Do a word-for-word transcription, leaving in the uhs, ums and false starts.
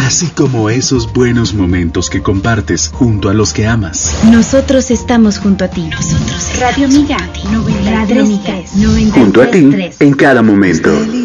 así como esos buenos momentos que compartes junto a los que amas. Nosotros estamos junto a ti. Nosotros Radio Miga, noventa y tres, Junto a ti en cada momento.